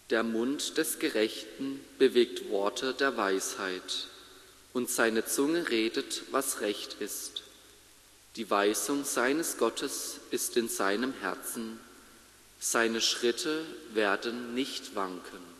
Der Mund des Gerechten bewegt Worte der Weisheit, und seine Zunge redet, was recht ist. Die Weisung seines Gottes ist in seinem Herzen, seine Schritte werden nicht wanken.